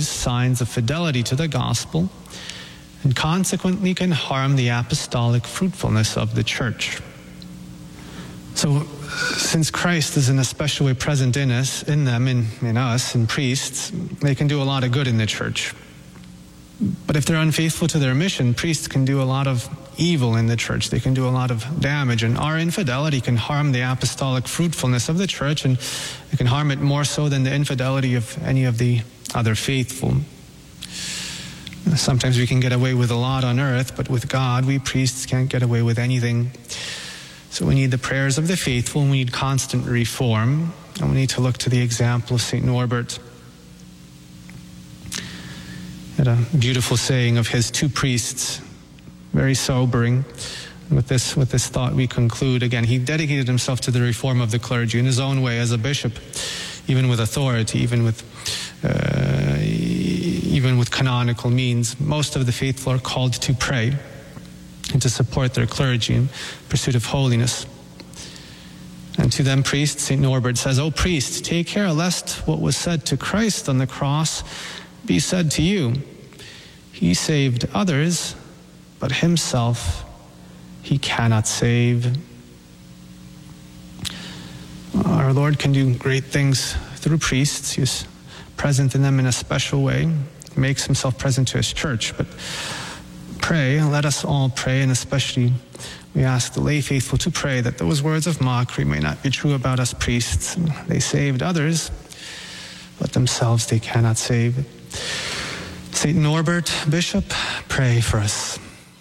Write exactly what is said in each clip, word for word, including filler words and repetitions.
displays signs of fidelity to the gospel and consequently can harm the apostolic fruitfulness of the church. So, since Christ is in a special way present in us, in them, in, in us, in priests, they can do a lot of good in the church. But if they're unfaithful to their mission, priests can do a lot of evil in the church. They can do a lot of damage, and our infidelity can harm the apostolic fruitfulness of the church, and it can harm it more so than the infidelity of any of the other faithful. Sometimes we can get away with a lot on earth, but with God, we priests can't get away with anything. So we need the prayers of the faithful, and we need constant reform, and we need to look to the example of Saint Norbert. He had a beautiful saying of his, two priests, very sobering. And with this, with this thought we conclude. Again, he dedicated himself to the reform of the clergy in his own way as a bishop, even with authority, even with uh, even with canonical means. Most of the faithful are called to pray and to support their clergy in pursuit of holiness. And to them priests, Saint Norbert says, "O priests, take care lest what was said to Christ on the cross be said to you. He saved others, but himself he cannot save." Our Lord can do great things through priests. He is present in them in a special way. He makes himself present to his church. But pray, let us all pray, and especially we ask the lay faithful to pray that those words of mockery may not be true about us priests. They saved others, but themselves they cannot save. Saint Norbert, Bishop, pray for us.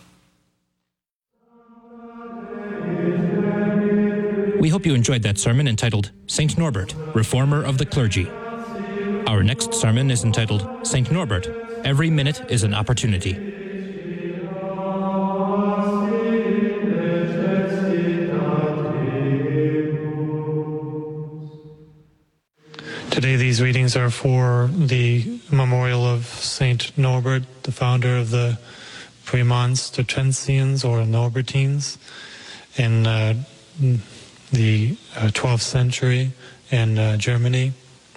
We hope you enjoyed that sermon entitled Saint Norbert, Reformer of the Clergy. Our next sermon is entitled Saint Norbert, Every Minute is an Opportunity. Today these readings are for the memorial of Saint Norbert, the founder of the Premonstratensians or Norbertines in uh, the uh, twelfth century in uh, Germany,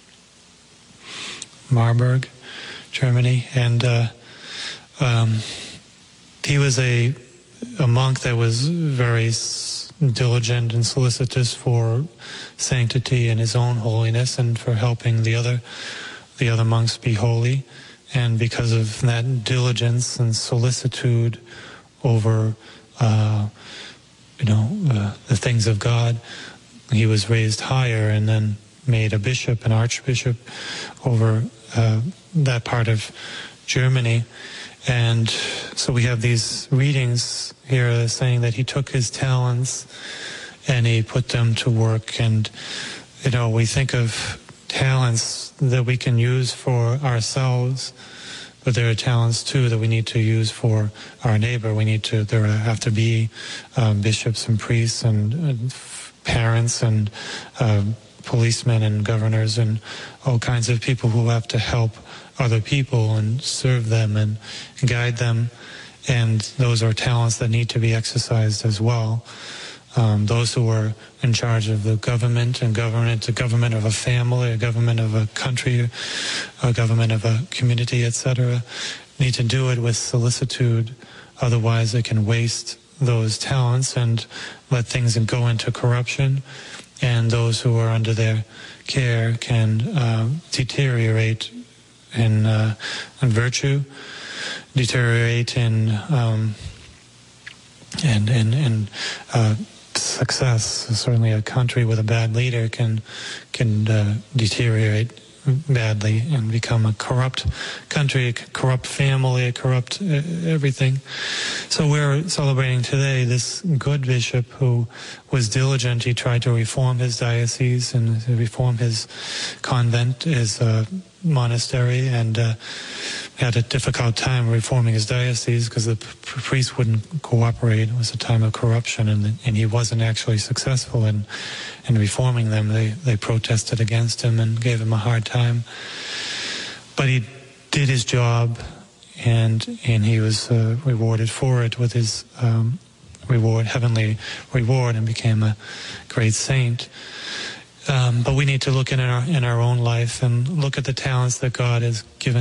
Marburg, Germany. And uh, um, he was a, a monk that was very diligent and solicitous for sanctity and his own holiness, and for helping the other the other monks be holy. And because of that diligence and solicitude over uh, you know uh, the things of God, he was raised higher and then made a bishop, an archbishop over uh, that part of Germany. And so we have these readings here saying that he took his talents and he put them to work. And, you know, we think of talents that we can use for ourselves, but there are talents too that we need to use for our neighbor. We need to, there have to be um, bishops and priests and, and parents and uh, policemen and governors and all kinds of people who have to help other people and serve them and guide them. And those are talents that need to be exercised as well. Um, those who are in charge of the government and government, the government of a family, a government of a country, a government of a community, et cetera, need to do it with solicitude. Otherwise, they can waste those talents and let things go into corruption. And those who are under their care can uh, deteriorate in, uh, in virtue, deteriorate in um, and and and uh, success. Certainly, a country with a bad leader can can uh, deteriorate badly and become a corrupt country, a corrupt family, a corrupt uh, everything. So we're celebrating today this good bishop who was diligent. He tried to reform his diocese and reform his convent, his uh, monastery, and uh, had a difficult time reforming his diocese because the p- priests wouldn't cooperate. It was a time of corruption, and and he wasn't actually successful in in reforming them. They they protested against him and gave him a hard time. But he did his job, and and he was uh, rewarded for it with his um, reward, heavenly reward, and became a great saint. Um, but we need to look in our in our own life and look at the talents that God has given